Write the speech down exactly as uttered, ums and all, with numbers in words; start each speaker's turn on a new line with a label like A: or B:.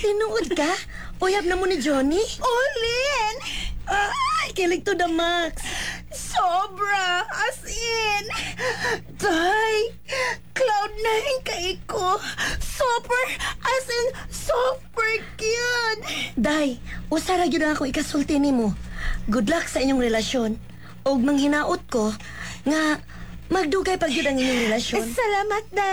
A: Tinuod ka? Uyab na mo ni Johnny?
B: Ulin!
A: Ay, kilig to the max.
B: Sobra! As in! Day! Cloud nine kay ko! Super! As in, super cute!
A: Day, usara gyud ako ikasulti nimo. Good luck sa inyong relasyon. Og manghinaot ko nga magdugay pag gyud ang inyong relasyon.
B: Salamat, Day!